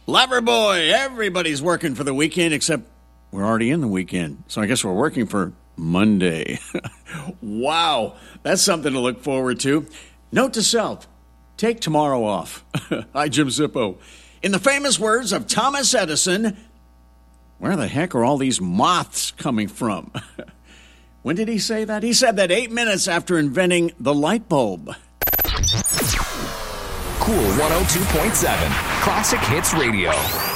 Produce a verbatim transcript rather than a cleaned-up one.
Loverboy, everybody's working for the weekend, except we're already in the weekend. So I guess we're working for Monday. Wow, that's something to look forward to. Note to self, take tomorrow off. Hi, Jim Zippo. In the famous words of Thomas Edison, where the heck are all these moths coming from? When did he say that? He said that eight minutes after inventing the light bulb. Cool one oh two point seven, Classic Hits Radio.